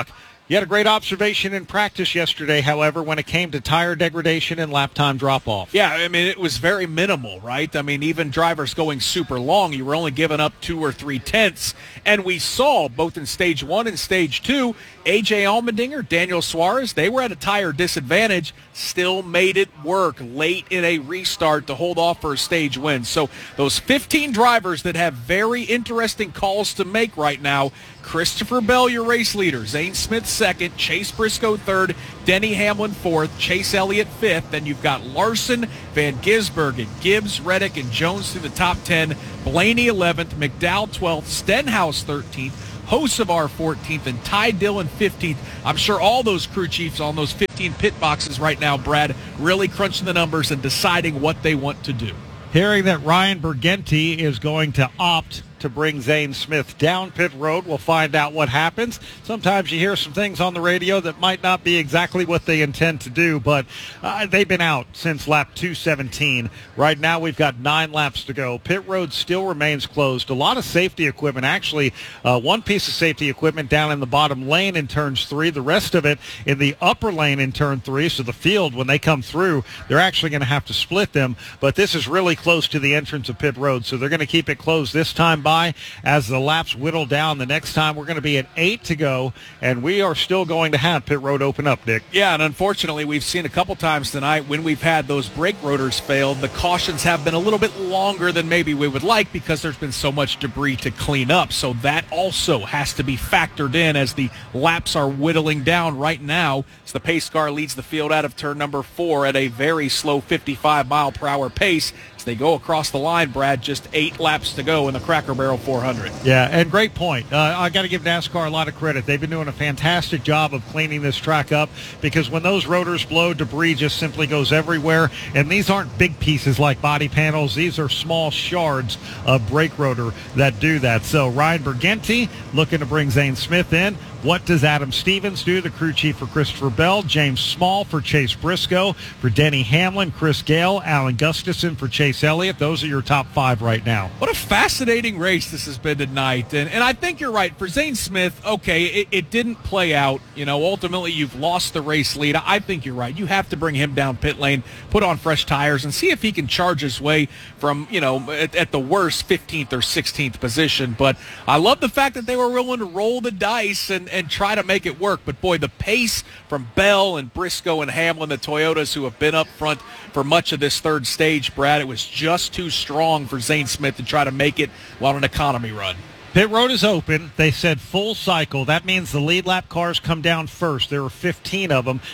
You had a great observation in practice yesterday, however, when it came to tire degradation and lap time drop-off. Yeah, I mean, it was very minimal, right? I mean, even drivers going super long, you were only giving up 2 or 3 tenths. And we saw, both in Stage 1 and Stage 2, A.J. Allmendinger, Daniel Suarez, they were at a tire disadvantage, still made it work late in a restart to hold off for a stage win. So those 15 drivers that have very interesting calls to make right now, Christopher Bell, your race leader, Zane Smith second, Chase Briscoe third, Denny Hamlin fourth, Chase Elliott fifth. Then you've got Larson, Van Gisbergen, Gibbs, Reddick, and Jones through the top 10, Blaney 11th, McDowell 12th, Stenhouse 13th, Hocevar 14th, and Ty Dillon 15th. I'm sure all those crew chiefs on those 15 pit boxes right now, Brad, really crunching the numbers and deciding what they want to do. Hearing that Ryan Bergenti is going to opt to bring Zane Smith down pit road. We'll find out what happens. Sometimes you hear some things on the radio that might not be exactly what they intend to do, but they've been out since lap 217. Right now we've got 9 laps to go. Pit road still remains closed. A lot of safety equipment. Actually, one piece of safety equipment down in the bottom lane in turns 3. The rest of it in the upper lane in turn 3. So the field, when they come through, they're actually going to have to split them. But this is really close to the entrance of pit road, so they're going to keep it closed this time as the laps whittle down. The next time we're going to be at 8 to go, and we are still going to have pit road open up, Nick. Yeah, and unfortunately, we've seen a couple times tonight when we've had those brake rotors fail, the cautions have been a little bit longer than maybe we would like because there's been so much debris to clean up. So that also has to be factored in as the laps are whittling down right now. As the pace car leads the field out of turn number 4 at a very slow 55-mile-per-hour pace. As they go across the line, Brad, just 8 laps to go in the Cracker Barrel 400. Yeah, and great point. I got to give NASCAR a lot of credit. They've been doing a fantastic job of cleaning this track up because when those rotors blow, debris just simply goes everywhere. And these aren't big pieces like body panels. These are small shards of brake rotor that do that. So Ryan Bergenti looking to bring Zane Smith in. What does Adam Stevens do? The crew chief for Christopher Bell, James Small for Chase Briscoe, for Denny Hamlin, Chris Gale, Alan Gustafson for Chase Elliott. Those are your top 5 right now. What a fascinating race this has been tonight. And I think you're right. For Zane Smith, okay, it didn't play out. You know, ultimately you've lost the race lead. I think you're right. You have to bring him down pit lane, put on fresh tires, and see if he can charge his way from, you know, at the worst 15th or 16th position. But I love the fact that they were willing to roll the dice and try to make it work. But, boy, the pace from Bell and Briscoe and Hamlin, the Toyotas who have been up front for much of this third stage, Brad, it was just too strong for Zane Smith to try to make it on an economy run. Pit road is open. They said full cycle. That means the lead lap cars come down first. There were 16 of them.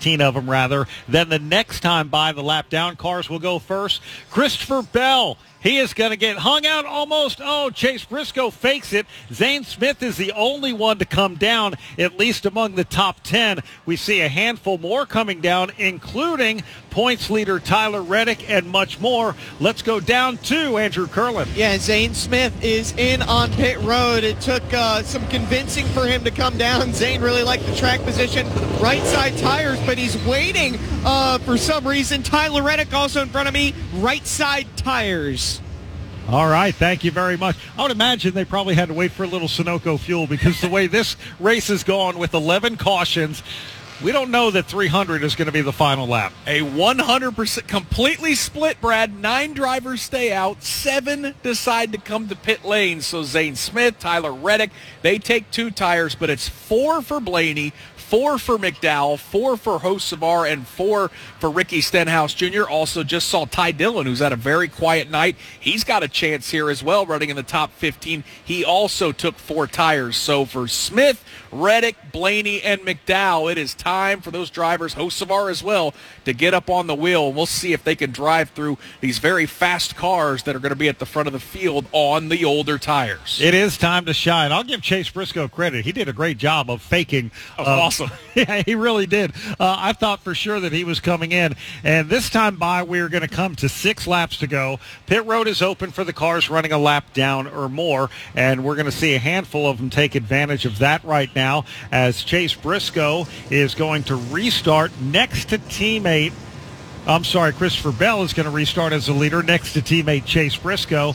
Then the next time by, the lap down cars will go first. Christopher Bell, he is going to get hung out almost. Oh, Chase Briscoe fakes it. Zane Smith is the only one to come down, at least among the top 10. We see a handful more coming down, including points leader Tyler Reddick and much more. Let's go down to Andrew Curlin. Yeah, Zane Smith is in on pit road. It took some convincing for him to come down. Zane really liked the track position, right side tires, but he's waiting for some reason. Tyler Reddick also in front of me, right side tires. All right, thank you very much. I would imagine they probably had to wait for a little Sunoco fuel because the way this race is going with 11 cautions, we don't know that 300 is going to be the final lap. A 100% completely split, Brad. 9 drivers stay out. 7 decide to come to pit lane. So Zane Smith, Tyler Reddick, they take 2 tires, but it's 4 for Blaney, 4 for McDowell, 4 for Hocevar, and 4 for Ricky Stenhouse Jr. Also just saw Ty Dillon, who's had a very quiet night. He's got a chance here as well, running in the top 15. He also took 4 tires. So for Smith, Reddick, Blaney, and McDowell, it is time for those drivers, Hocevar as well, to get up on the wheel. We'll see if they can drive through these very fast cars that are going to be at the front of the field on the older tires. It is time to shine. I'll give Chase Briscoe credit. He did a great job of faking. Awesome. Yeah, he really did. I thought for sure that he was coming in. And this time by, we're going to come to 6 laps to go. Pit road is open for the cars running a lap down or more, and we're going to see a handful of them take advantage of that right now as Chase Briscoe is going to restart next to Christopher Bell is going to restart as the leader next to teammate Chase Briscoe.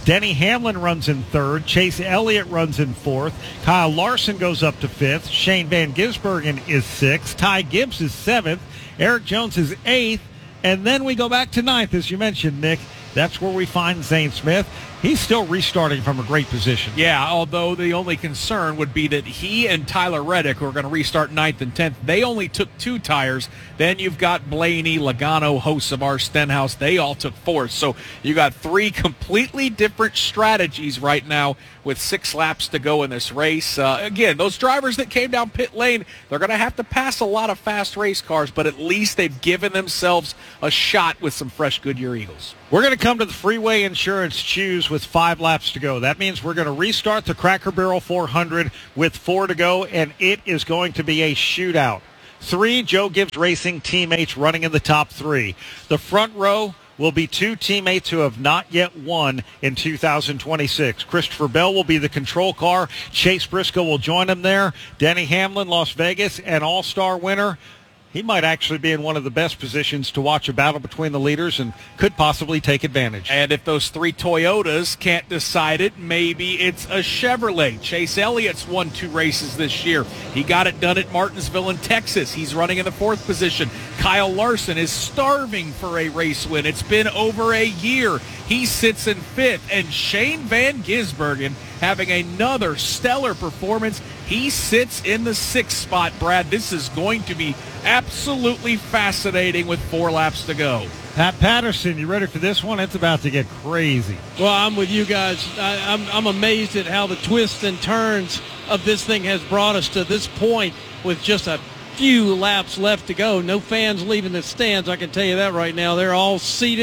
Denny Hamlin runs in third. Chase Elliott runs in fourth. Kyle Larson goes up to fifth. Shane Van Gisbergen is sixth. Ty Gibbs is seventh. Eric Jones is eighth. And then we go back to ninth, as you mentioned, Nick. That's where we find Zane Smith. He's still restarting from a great position. Yeah, although the only concern would be that he and Tyler Reddick, who are going to restart 9th and 10th, they only took 2 tires. Then you've got Blaney, Logano, Hocevar, Stenhouse. They all took 4. So you got 3 completely different strategies right now with 6 laps to go in this race. Again, those drivers that came down pit lane, they're going to have to pass a lot of fast race cars, but at least they've given themselves a shot with some fresh Goodyear Eagles. We're going to come to the Freeway Insurance Choose with 5 laps to go. That means we're going to restart the Cracker Barrel 400 with 4 to go, and it is going to be a shootout. 3 Joe Gibbs Racing teammates running in the top 3. The front row will be 2 teammates who have not yet won in 2026. Christopher Bell will be the control car. Chase Briscoe will join him there. Denny Hamlin, Las Vegas, an all-star winner. He might actually be in one of the best positions to watch a battle between the leaders and could possibly take advantage. And if those 3 Toyotas can't decide it, maybe it's a Chevrolet. Chase Elliott's won 2 races this year. He got it done at Martinsville in Texas. He's running in the 4th position. Kyle Larson is starving for a race win. It's been over a year. He sits in 5th. And Shane Van Gisbergen having another stellar performance. He sits in the 6th spot, Brad. This is going to be absolutely fascinating with 4 laps to go. Pat Patterson, you ready for this one? It's about to get crazy. Well, I'm with you guys. I'm amazed at how the twists and turns of this thing has brought us to this point with just a few laps left to go. No fans leaving the stands, I can tell you that right now. They're all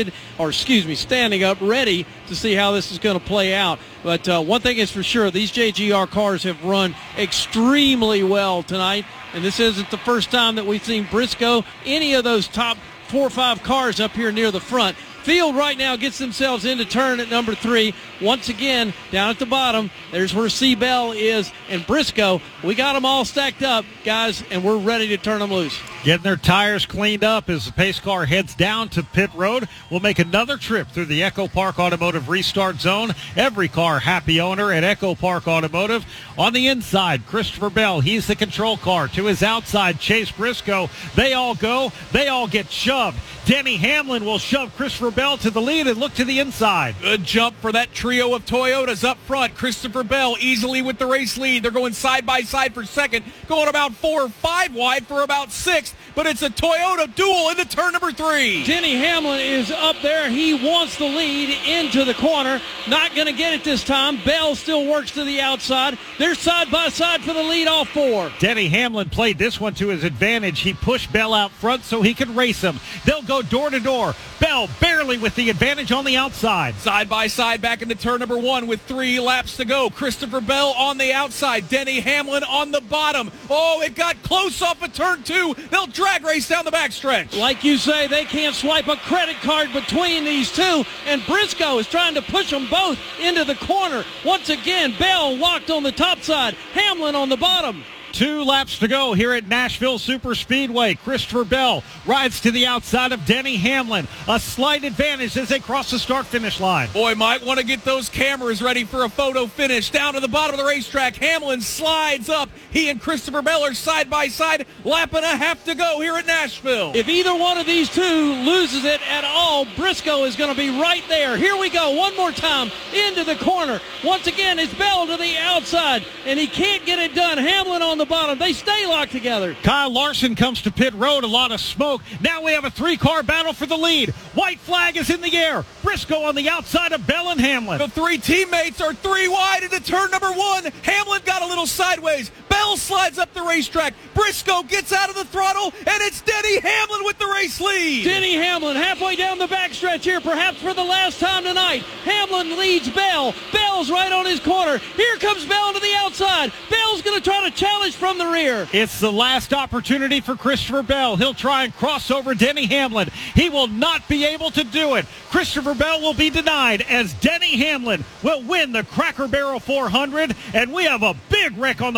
standing up, ready to see how this is going to play out. But one thing is for sure, these JGR cars have run extremely well tonight, and this isn't the first time that we've seen Briscoe, any of those top 4 or 5 cars up here near the front. Field right now gets themselves into turn at number 3. Once again, down at the bottom, there's where C-Bell is, and Briscoe. We got them all stacked up, guys, and we're ready to turn them loose. Getting their tires cleaned up as the pace car heads down to pit road. We'll make another trip through the Echo Park Automotive restart zone. Every car happy owner at Echo Park Automotive. On the inside, Christopher Bell. He's the control car. To his outside, Chase Briscoe. They all go. They all get shoved. Denny Hamlin will shove Christopher Bell to the lead and look to the inside. Good jump for that trio of Toyotas up front. Christopher Bell easily with the race lead. They're going side by side for second, going about 4 or 5 wide for about 6th. But it's a Toyota duel into turn number 3. Denny Hamlin is up there. He wants the lead into the corner. Not going to get it this time. Bell still works to the outside. They're side by side for the lead, all 4. Denny Hamlin played this one to his advantage. He pushed Bell out front so he could race him. They'll go door to door. Bell barely with the advantage on the outside. Side by side back into turn number 1 with 3 laps to go. Christopher Bell on the outside. Denny Hamlin on the bottom. Oh, it got close off of turn 2. They'll drag race down the backstretch. Like you say, they can't swipe a credit card between these two, and Briscoe is trying to push them both into the corner. Once again, Bell locked on the top side, Hamlin on the bottom. 2 laps to go here at Nashville Superspeedway. Christopher Bell rides to the outside of Denny Hamlin. A slight advantage as they cross the start-finish line. Boy, might want to get those cameras ready for a photo finish. Down to the bottom of the racetrack, Hamlin slides up. He and Christopher Bell are side by side. Lap and a half to go here at Nashville. If either one of these two loses it at all, Briscoe is going to be right there. Here we go, one more time into the corner. Once again, it's Bell to the outside, and he can't get it done. Hamlin on the bottom. They stay locked together. Kyle Larson comes to pit road. A lot of smoke. Now we have a 3-car battle for the lead. White flag is in the air. Briscoe on the outside of Bell and Hamlin. The 3 teammates are 3 wide into turn number 1. Hamlin got a little sideways. Bell slides up the racetrack. Briscoe gets out of the throttle, and it's Denny Hamlin with the race lead. Denny Hamlin halfway down the backstretch here, perhaps for the last time tonight. Hamlin leads Bell. Bell's right on his corner. Here comes Bell to the outside. Bell's going to try to challenge from the rear. It's the last opportunity for Christopher Bell. He'll try and cross over Denny Hamlin. He will not be able to do it. Christopher Bell will be denied as Denny Hamlin will win the Cracker Barrel 400, and we have a big wreck on the front stretch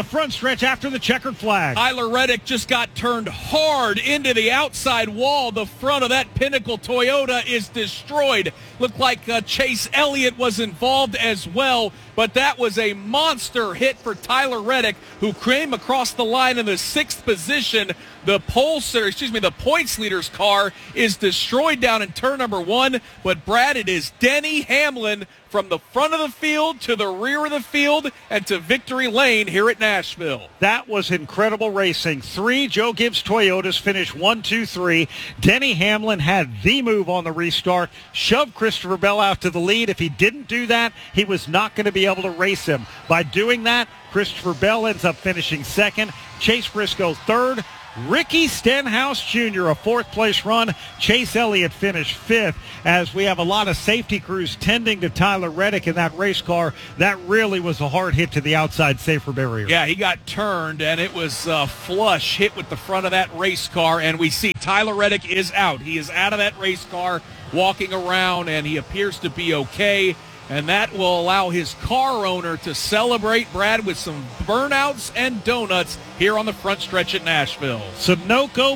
stretch after the checkered flag. Tyler Reddick just got turned hard into the outside wall. The front of that Pinnacle Toyota is destroyed. Looked like Chase Elliott was involved as well, but that was a monster hit for Tyler Reddick, who came across the line in the 6th position. The points leader's car is destroyed down in turn number 1. But, Brad, it is Denny Hamlin from the front of the field to the rear of the field and to victory lane here at Nashville. That was incredible racing. 3 Joe Gibbs Toyotas finished 1, 2, 3. Denny Hamlin had the move on the restart, shoved Christopher Bell out to the lead. If he didn't do that, he was not going to be able to race him. By doing that, Christopher Bell ends up finishing 2nd, Chase Briscoe 3rd, Ricky Stenhouse Jr. a 4th-place run. Chase Elliott finished 5th. As we have a lot of safety crews tending to Tyler Reddick in that race car, that really was a hard hit to the outside safer barrier. Yeah, he got turned, and it was a flush hit with the front of that race car, and we see Tyler Reddick is out. He is out of that race car, walking around, and he appears to be okay. And that will allow his car owner to celebrate, Brad, with some burnouts and donuts here on the front stretch at Nashville. Sunoco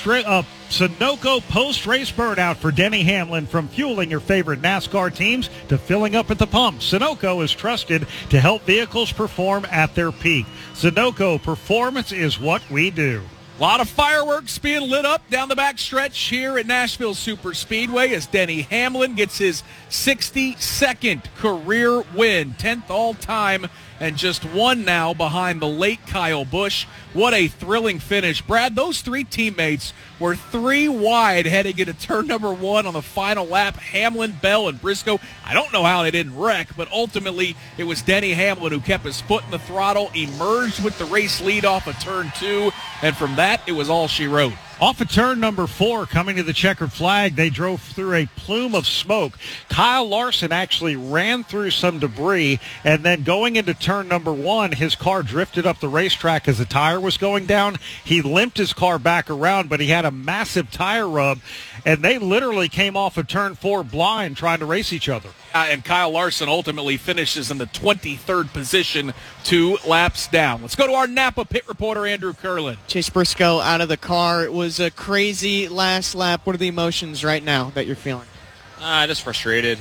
post-race burnout for Denny Hamlin. From fueling your favorite NASCAR teams to filling up at the pump, Sunoco is trusted to help vehicles perform at their peak. Sunoco, performance is what we do. A lot of fireworks being lit up down the back stretch here at Nashville Superspeedway as Denny Hamlin gets his 62nd career win, 10th all-time, and just 1 now behind the late Kyle Busch. What a thrilling finish. Brad, those 3 teammates were 3 wide heading into turn number 1 on the final lap. Hamlin, Bell, and Briscoe. I don't know how they didn't wreck, but ultimately it was Denny Hamlin who kept his foot in the throttle, emerged with the race lead off of turn 2, and from that, it was all she wrote. Off of turn number 4, coming to the checkered flag, they drove through a plume of smoke. Kyle Larson actually ran through some debris, and then going into turn number 1, his car drifted up the racetrack as the tire was going down. He limped his car back around, but he had a massive tire rub, and they literally came off of turn 4 blind trying to race each other. And Kyle Larson ultimately finishes in the 23rd position, 2 laps down. Let's go to our Napa pit reporter, Andrew Curlin. Chase Briscoe out of the car. It was a crazy last lap. What are the emotions right now that you're feeling? Just frustrated.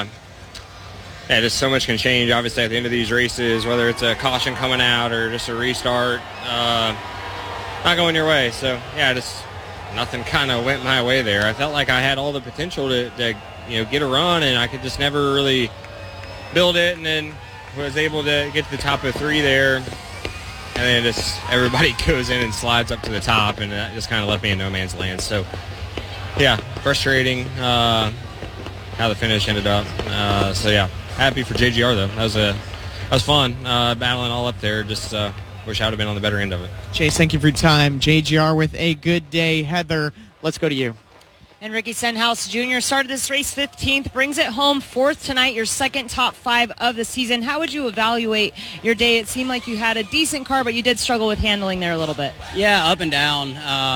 Just so much can change, obviously, at the end of these races, whether it's a caution coming out or just a restart, not going your way. So, just nothing kind of went my way there. I felt like I had all the potential to get a run, and I could just never really build it, and then was able to get to the top of 3 there, and then just everybody goes in and slides up to the top, and that just kind of left me in no man's land. So, frustrating how the finish ended up. Happy for JGR, though. That was fun, battling all up there. Just wish I would have been on the better end of it. Chase, thank you for your time. JGR with a good day. Heather, let's go to you. And Ricky Stenhouse Jr. started this race 15th, brings it home 4th tonight, your 2nd top 5 of the season. How would you evaluate your day? It seemed like you had a decent car, but you did struggle with handling there a little bit. Yeah, up and down.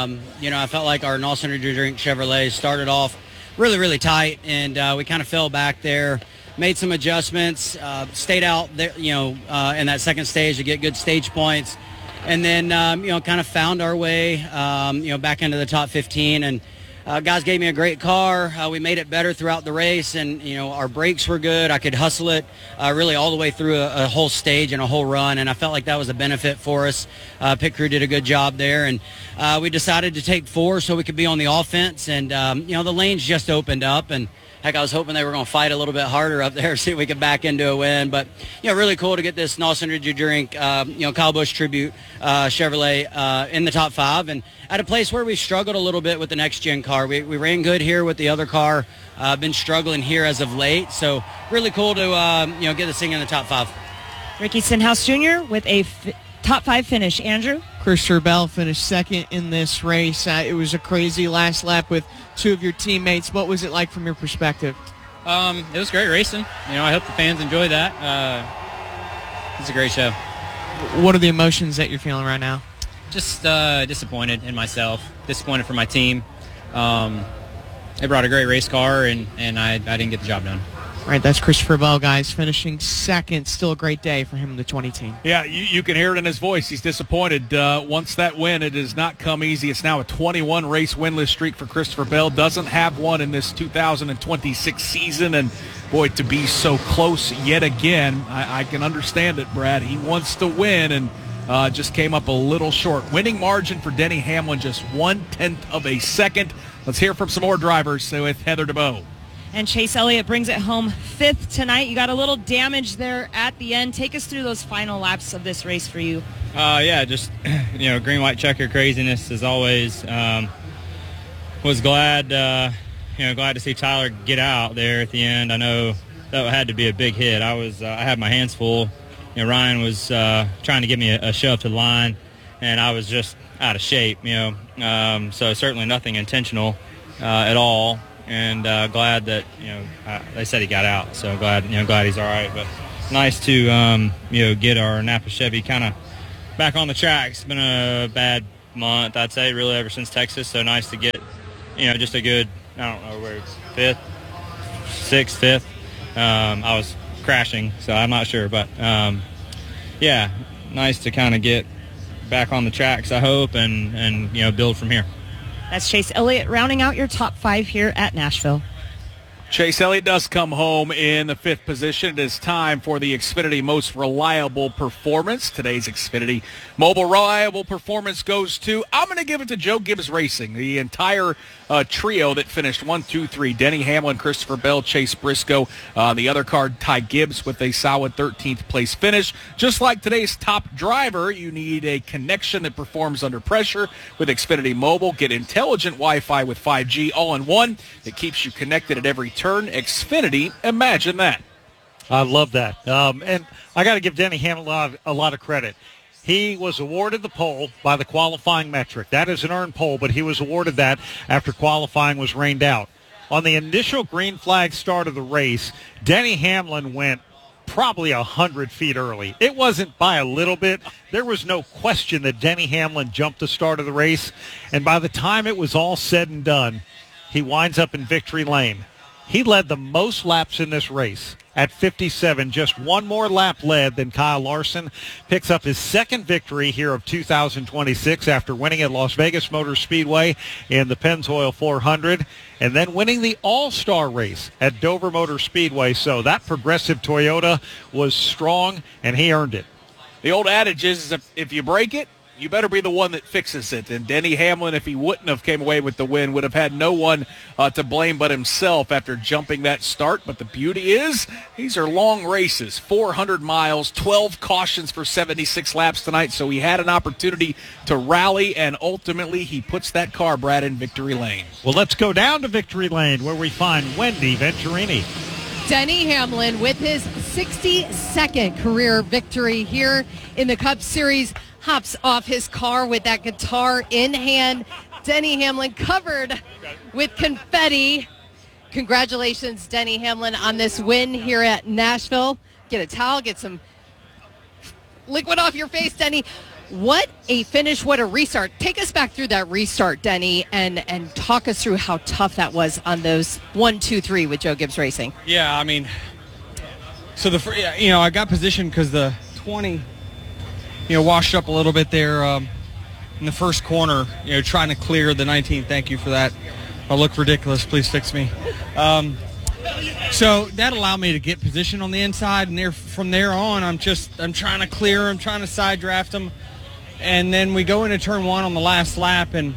I felt like our Nelson Energy Drink Chevrolet started off really, really tight, and we kind of fell back there, made some adjustments, stayed out there, in that second stage to get good stage points, and then, kind of found our way, back into the top 15, and guys gave me a great car. We made it better throughout the race, and our brakes were good. I could hustle it really all the way through a whole stage and a whole run, and I felt like that was a benefit for us. Pit crew did a good job there, and we decided to take 4 so we could be on the offense, and the lanes just opened up, and heck, I was hoping they were going to fight a little bit harder up there, see if we could back into a win. But, really cool to get this Nelson Energy Drink, Kyle Busch Tribute Chevrolet in the top 5. And at a place where we struggled a little bit with the next-gen car. We ran good here with the other car. Been struggling here as of late. So really cool to, get this thing in the top 5. Ricky Stenhouse Jr. with a top 5 finish. Andrew? Christopher Bell finished 2nd in this race. It was a crazy last lap with 2 of your teammates. What was it like from your perspective? It was great racing. I hope the fans enjoy that. It's a great show. What are the emotions that you're feeling right now? Just disappointed in myself, disappointed for my team. They brought a great race car, and I didn't get the job done. All right, that's Christopher Bell, guys, finishing second. Still a great day for him and the 20 team. Yeah, you can hear it in his voice. He's disappointed. Once that win, it does not come easy. It's now a 21-race winless streak for Christopher Bell. Doesn't have one in this 2026 season. And, boy, to be so close yet again, I can understand it, Brad. He wants to win and just came up a little short. Winning margin for Denny Hamlin, just 1/10 of a second. Let's hear from some more drivers with Heather DeBow. And Chase Elliott brings it home 5th tonight. You got a little damage there at the end. Take us through those final laps of this race for you. Yeah, just, green, white checker craziness as always. Was glad, glad to see Tyler get out there at the end. I know that had to be a big hit. I had my hands full. Ryan was trying to give me a shove to the line, and I was just out of shape, so certainly nothing intentional at all. And glad that they said he got out, so glad he's all right. But nice to get our Napa Chevy kind of back on the track. It's been a bad month, I'd say, really ever since Texas. So nice to get just a good, I don't know where it's 5th, 6th, 5th. I was crashing, so I'm not sure, but yeah, nice to kind of get back on the tracks, I hope, and build from here. That's Chase Elliott rounding out your top 5 here at Nashville. Chase Elliott does come home in the 5th position. It is time for the Xfinity Most Reliable Performance. Today's Xfinity Mobile Reliable Performance goes to, I'm going to give it to Joe Gibbs Racing, the entire trio that finished 1, 2, 3. Denny Hamlin, Christopher Bell, Chase Briscoe. The other car, Ty Gibbs, with a solid 13th place finish. Just like today's top driver, you need a connection that performs under pressure with Xfinity Mobile. Get intelligent Wi-Fi with 5G all-in-one that keeps you connected at every turn. Xfinity, imagine that. I love that. And I got to give Denny Hamlin a lot of credit. He was awarded the pole by the qualifying metric. That is an earned pole, but he was awarded that after qualifying was rained out. On the initial green flag start of the race, Denny Hamlin went probably 100 feet early. It wasn't by a little bit. There was no question that Denny Hamlin jumped the start of the race. And by the time it was all said and done, he winds up in victory lane. He led the most laps in this race at 57. Just one more lap led than Kyle Larson. Picks up his second victory here of 2026 after winning at Las Vegas Motor Speedway in the Pennzoil 400 and then winning the All-Star race at Dover Motor Speedway. So that Progressive Toyota was strong, and he earned it. The old adage is if you break it, you better be the one that fixes it. And Denny Hamlin, if he wouldn't have came away with the win, would have had no one to blame but himself after jumping that start. But the beauty is these are long races, 400 miles, 12 cautions for 76 laps tonight. So he had an opportunity to rally, and ultimately he puts that car, Brad, in victory lane. Well, let's go down to victory lane where we find Wendy Venturini. Denny Hamlin with his 62nd career victory here in the Cup Series hops off his car with that guitar in hand. Denny Hamlin covered with confetti. Congratulations, Denny Hamlin, on this win here at Nashville. Get a towel, get some liquid off your face, Denny. What a finish, what a restart. Take us back through that restart, Denny, and talk us through how tough that was on those 1, 2, 3 with Joe Gibbs Racing. Yeah, I mean, so I got positioned because the 20, washed up a little bit there in the first corner, trying to clear the 19. Thank you for that. I look ridiculous. Please fix me. So that allowed me to get position on the inside, and from there on, I'm trying to clear. I'm trying to side draft them. And then we go into turn 1 on the last lap, and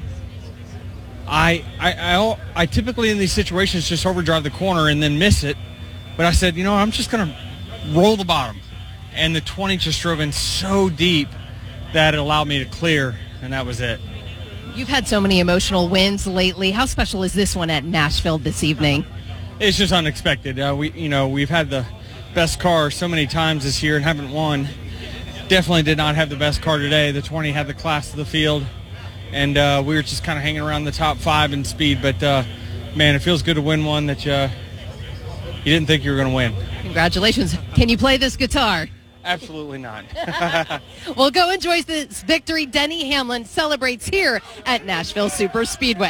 I typically in these situations just overdrive the corner and then miss it. But I said, I'm just going to roll the bottom. And the 20 just drove in so deep that it allowed me to clear, and that was it. You've had so many emotional wins lately. How special is this one at Nashville this evening? It's just unexpected. We've had the best car so many times this year and haven't won. Definitely did not have the best car today. The 20 had the class of the field, and we were just kind of hanging around the top 5 in speed. But, man, it feels good to win one that you didn't think you were going to win. Congratulations. Can you play this guitar? Absolutely not. Well, go enjoy this victory. Denny Hamlin celebrates here at Nashville Super Speedway.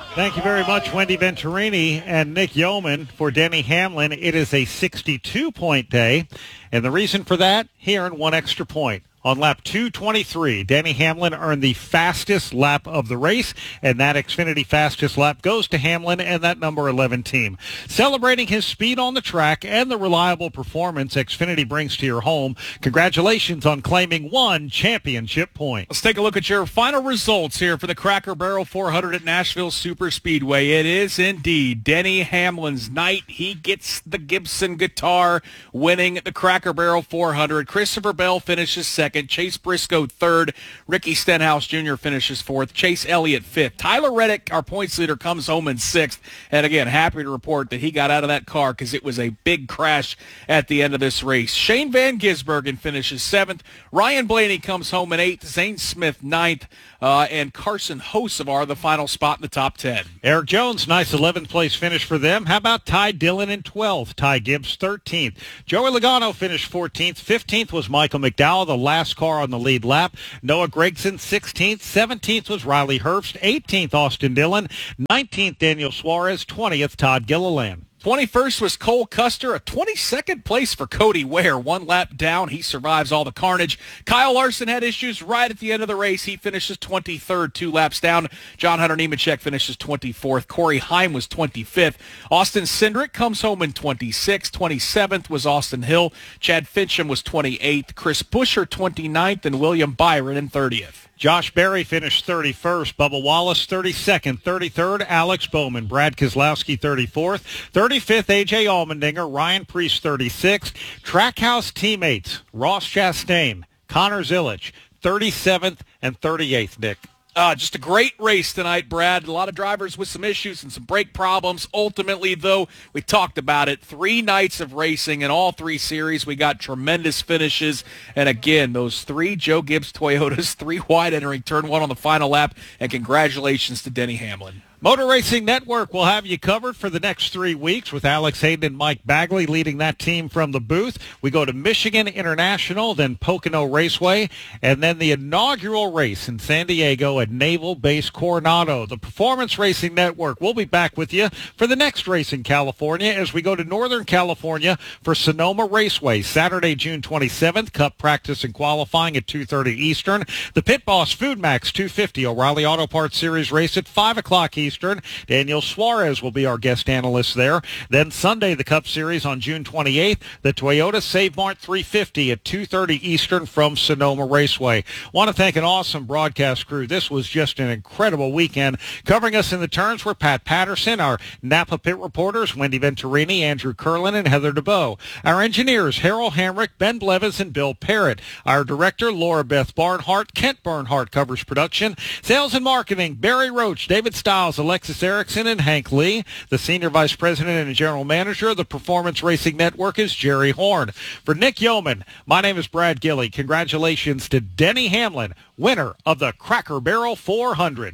Thank you very much, Wendy Venturini and Nick Yeoman. For Denny Hamlin, it is a 62-point day, and the reason for that, he earned one extra point. On lap 223, Denny Hamlin earned the fastest lap of the race, and that Xfinity fastest lap goes to Hamlin and that number 11 team. Celebrating his speed on the track and the reliable performance Xfinity brings to your home, congratulations on claiming one championship point. Let's take a look at your final results here for the Cracker Barrel 400 at Nashville Superspeedway. It is indeed Denny Hamlin's night. He gets the Gibson guitar, winning the Cracker Barrel 400. Christopher Bell finishes second. Chase Briscoe third. Ricky Stenhouse Jr. finishes fourth. Chase Elliott fifth. Tyler Reddick, our points leader, comes home in sixth. And again, happy to report that he got out of that car because it was a big crash at the end of this race. Shane Van Gisbergen finishes seventh. Ryan Blaney comes home in eighth. Zane Smith ninth. And Carson Hocevar the final spot in the top 10. Eric Jones, nice 11th place finish for them. How about Ty Dillon in 12th? Ty Gibbs 13th. Joey Logano finished 14th. 15th was Michael McDowell, the last car on the lead lap. Noah Gragson 16th. 17th was Riley Herbst. 18th Austin Dillon. 19th Daniel Suarez. 20th Todd Gilliland. 21st was Cole Custer, a 22nd place for Cody Ware. One lap down, he survives all the carnage. Kyle Larson had issues right at the end of the race. He finishes 23rd, 2 laps down. John Hunter Nemechek finishes 24th. Corey Heim was 25th. Austin Cindric comes home in 26th. 27th was Austin Hill. Chad Fincham was 28th. Chris Buescher 29th, and William Byron in 30th. Josh Berry finished 31st. Bubba Wallace 32nd. 33rd, Alex Bowman. Brad Keselowski 34th. 35th, A.J. Allmendinger. Ryan Preece 36th. Trackhouse teammates, Ross Chastain, Connor Zilic, 37th and 38th, Nick. Just a great race tonight, Brad. A lot of drivers with some issues and some brake problems. Ultimately, though, we talked about it. 3 nights of racing in all 3 series. We got tremendous finishes. And again, those 3 Joe Gibbs Toyotas, 3 wide entering turn 1 on the final lap. And congratulations to Denny Hamlin. Motor Racing Network will have you covered for the next 3 weeks with Alex Hayden and Mike Bagley leading that team from the booth. We go to Michigan International, then Pocono Raceway, and then the inaugural race in San Diego at Naval Base Coronado. The Performance Racing Network will be back with you for the next race in California as we go to Northern California for Sonoma Raceway, Saturday, June 27th. Cup practice and qualifying at 2:30 Eastern. The Pit Boss Food Max 250 O'Reilly Auto Parts Series race at 5 o'clock Eastern. Daniel Suarez will be our guest analyst there. Then Sunday, the Cup Series on June 28th, the Toyota Save Mart 350 at 2:30 Eastern from Sonoma Raceway. Want to thank an awesome broadcast crew. This was just an incredible weekend. Covering us in the turns were Pat Patterson, our Napa Pit reporters, Wendy Venturini, Andrew Curlin, and Heather DeBow. Our engineers, Harold Hamrick, Ben Blevins, and Bill Parrott. Our director, Laura Beth Barnhart. Kent Bernhardt covers production. Sales and marketing, Barry Roach, David Stiles, Alexis Erickson, and Hank Lee. The Senior Vice President and General Manager of the Performance Racing Network is Jerry Horn. For Nick Yeoman, my name is Brad Gilley. Congratulations to Denny Hamlin, winner of the Cracker Barrel 400.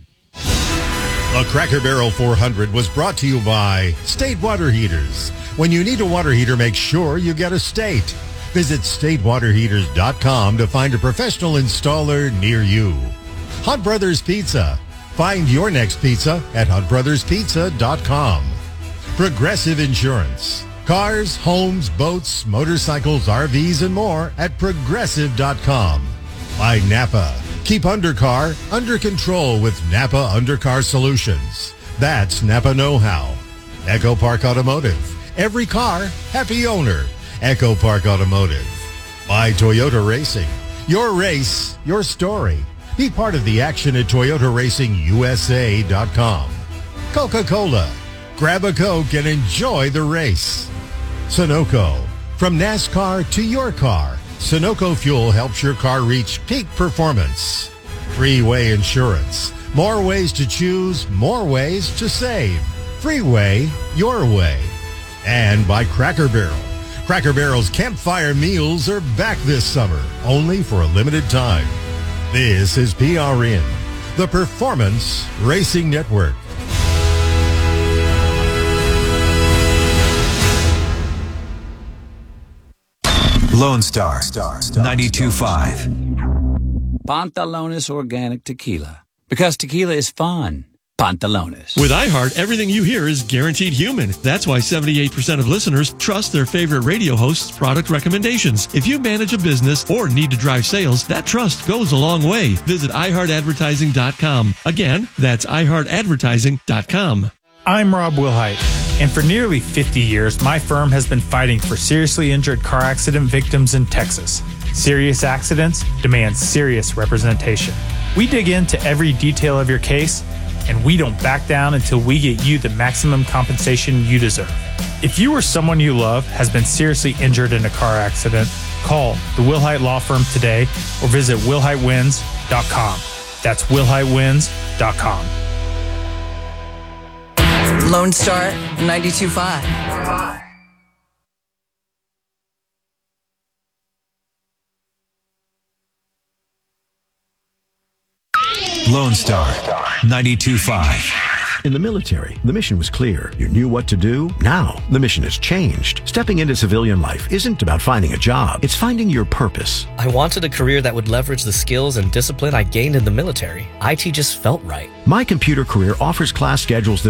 The Cracker Barrel 400 was brought to you by State Water Heaters. When you need a water heater, make sure you get a State. Visit statewaterheaters.com to find a professional installer near you. Hunt Brothers Pizza. Find your next pizza at huntbrotherspizza.com. Progressive Insurance. Cars, homes, boats, motorcycles, RVs, and more at progressive.com. By Napa. Keep undercar under control with Napa Undercar Solutions. That's Napa know-how. Echo Park Automotive. Every car, happy owner. Echo Park Automotive. By Toyota Racing. Your race, your story. Be part of the action at ToyotaRacingUSA.com. Coca-Cola. Grab a Coke and enjoy the race. Sunoco. From NASCAR to your car, Sunoco Fuel helps your car reach peak performance. Freeway Insurance. More ways to choose, more ways to save. Freeway, your way. And by Cracker Barrel. Cracker Barrel's campfire meals are back this summer, only for a limited time. This is PRN, the Performance Racing Network. Lone Star 92.5. Pantalones Organic Tequila. Because tequila is fun. pantalones. With iHeart, everything you hear is guaranteed human. That's why 78% of listeners trust their favorite radio host's product recommendations. If you manage a business or need to drive sales, that trust goes a long way. Visit iHeartAdvertising.com. Again, that's iHeartAdvertising.com. I'm Rob Wilhite, and for nearly 50 years, my firm has been fighting for seriously injured car accident victims in Texas. Serious accidents demand serious representation. We dig into every detail of your case, and we don't back down until we get you the maximum compensation you deserve. If you or someone you love has been seriously injured in a car accident, call the Wilhite Law Firm today or visit wilhitewins.com. That's wilhitewins.com. Lone Star 92.5. Lone Star 92.5. In the military, the mission was clear. You knew what to do. Now, the mission has changed. Stepping into civilian life isn't about finding a job. It's finding your purpose. I wanted a career that would leverage the skills and discipline I gained in the military. IT just felt right. My Computer Career offers class schedules that